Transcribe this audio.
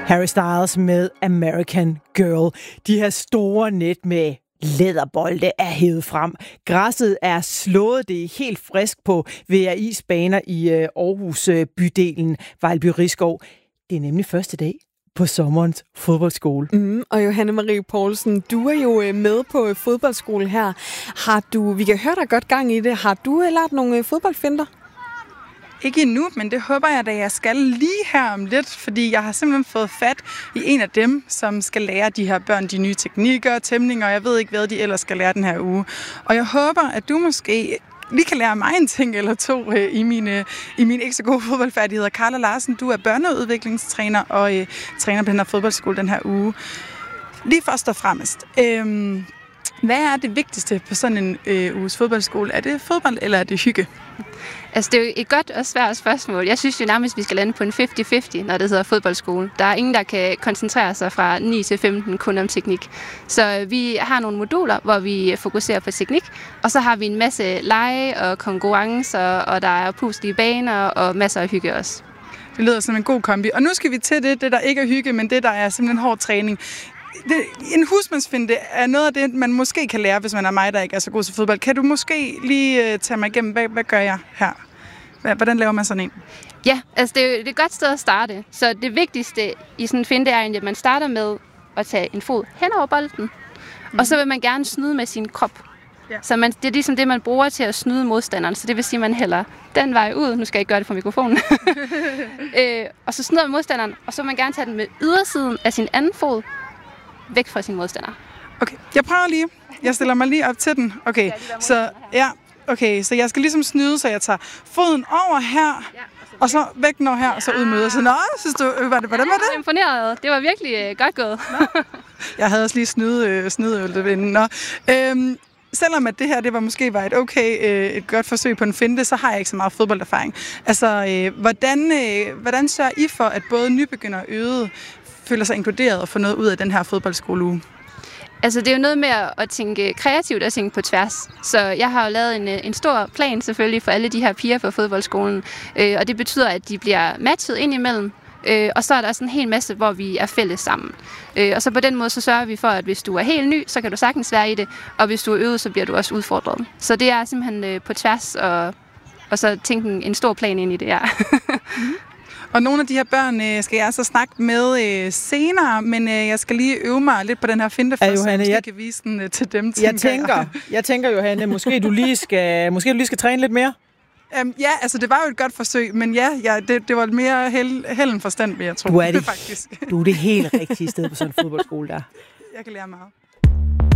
Harry Styles med American Girl. De her store net med læderbolde er hævet frem. Græsset er slået, det er helt frisk på VRI's baner i Aarhus bydelen Vejlby-Rigskov. Det er nemlig første dag på sommerens fodboldskole. Og Johanne Marie Poulsen, du er jo med på fodboldskole her. Vi kan høre dig godt gang i det. Har du lært nogle fodboldfinter? Ikke endnu, men det håber jeg, da jeg skal lige her om lidt, fordi jeg har simpelthen fået fat i en af dem, som skal lære de her børn de nye teknikker, tæmninger, og jeg ved ikke, hvad de ellers skal lære den her uge. Og jeg håber, at du måske lige kan lære mig en ting eller to i mine ikke så gode fodboldfærdigheder. Carla Larsen, du er børneudviklingstræner og træner på den her fodboldskole den her uge. Lige først og fremmest, hvad er det vigtigste på sådan en uges fodboldskole? Er det fodbold, eller er det hygge? Altså, det er jo et godt og svært spørgsmål. Jeg synes jo nærmest, vi skal lande på en 50-50, når det hedder fodboldskole. Der er ingen, der kan koncentrere sig fra 9 til 15 kun om teknik. Så vi har nogle moduler, hvor vi fokuserer på teknik, og så har vi en masse lege og konkurrencer, og der er puslige baner og masser af hygge også. Det lyder som en god kombi. Og nu skal vi til det der ikke er hygge, men det, der er simpelthen hård træning. En husmandsfinde er noget af det, man måske kan lære, hvis man er mig, der ikke er så god til fodbold. Kan du måske lige tage mig igennem, hvad gør jeg her? Hvordan laver man sådan en? Ja, altså det er et godt sted at starte. Så det vigtigste i sådan en finde er egentlig, at man starter med at tage en fod hen over bolden, og så vil man gerne snyde med sin krop. Ja. Så det er ligesom det, man bruger til at snyde modstanderen. Så det vil sige, at man hælder den vej ud. Nu skal jeg ikke gøre det fra mikrofonen. Og så snyder man modstanderen, og så vil man gerne tage den med ydersiden af sin anden fod væk fra sin modstander. Okay, jeg prøver lige. Jeg stiller mig lige op til den. Okay, så jeg skal ligesom snyde, så jeg tager foden over her, og så væk når her, og så udmøder. Så synes du, hvordan var det? Jeg er imponeret. Det var virkelig godt gået. Jeg havde også lige snydeøveltet inden. Selvom at det her måske var et godt forsøg på en finte, så har jeg ikke så meget fodbolderfaring. Altså, hvordan sørger I for, at både nybegynder og øvede føler sig inkluderet og får noget ud af den her fodboldskoleuge? Altså, det er jo noget med at tænke kreativt og tænke på tværs. Så jeg har jo lavet en stor plan selvfølgelig for alle de her piger på fodboldskolen. Og det betyder, at de bliver matchet ind imellem. Og så er der også en hel masse, hvor vi er fælles sammen. Og så på den måde, så sørger vi for, at hvis du er helt ny, så kan du sagtens være i det. Og hvis du er øvet, så bliver du også udfordret. Så det er simpelthen på tværs, og så tænke en stor plan ind i det, ja. Og nogle af de her børn skal jeg så snakke med senere, men jeg skal lige øve mig lidt på den her finte, så jeg kan vise den til dem. Jeg tænker, Johanne, måske du lige skal træne lidt mere? Ja, altså det var jo et godt forsøg, men det var mere held end forstand, vil jeg tro. Du er det helt rigtige sted på sådan en fodboldskole der. Jeg kan lære meget.